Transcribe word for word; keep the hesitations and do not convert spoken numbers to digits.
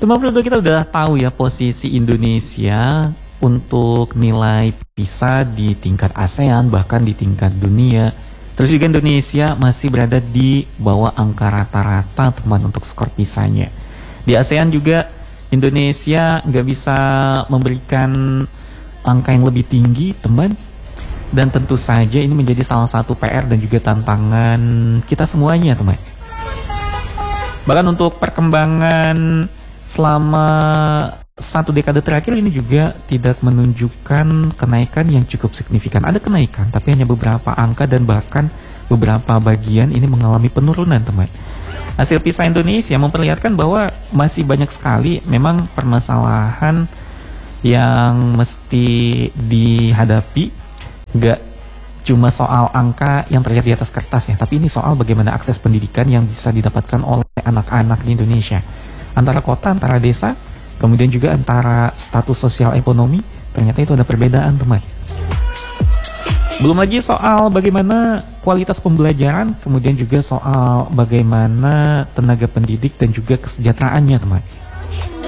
Teman dua kita udah tahu ya posisi Indonesia untuk nilai PISA di tingkat ASEAN bahkan di tingkat dunia. Terus juga Indonesia masih berada di bawah angka rata-rata teman untuk skor PISA-nya. Di ASEAN juga Indonesia nggak bisa memberikan angka yang lebih tinggi teman. Dan tentu saja ini menjadi salah satu P R dan juga tantangan kita semuanya teman. Bahkan untuk perkembangan selama satu dekade terakhir ini juga tidak menunjukkan kenaikan yang cukup signifikan. Ada kenaikan, tapi hanya beberapa angka dan bahkan beberapa bagian ini mengalami penurunan, teman. Hasil PISA Indonesia memperlihatkan bahwa masih banyak sekali memang permasalahan yang mesti dihadapi. Gak cuma soal angka yang terlihat di atas kertas ya, tapi ini soal bagaimana akses pendidikan yang bisa didapatkan oleh anak-anak di Indonesia. Antara kota, antara desa, kemudian juga antara status sosial ekonomi, ternyata itu ada perbedaan teman. Belum lagi soal bagaimana kualitas pembelajaran, kemudian juga soal bagaimana tenaga pendidik dan juga kesejahteraannya teman.